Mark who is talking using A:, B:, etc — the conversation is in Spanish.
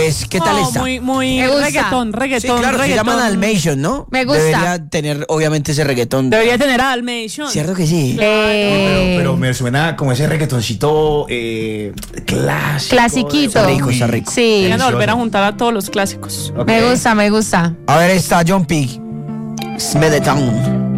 A: ¿Qué tal está?
B: Muy
C: Me gusta.
B: reggaetón.
A: Sí, claro, se llama Dalmatian, ¿no?
C: Me gusta.
A: Debería tener, obviamente, ese reggaetón.
B: Debería tener a Dalmatian.
A: ¿Cierto que sí?
D: Pero me suena como ese reggaetoncito clásico.
C: Clasiquito.
A: Está rico.
C: Sí.
B: Deberían volver a juntar a todos los clásicos.
D: Ok.
C: Me gusta.
A: A ver, está John P. Smith the Town.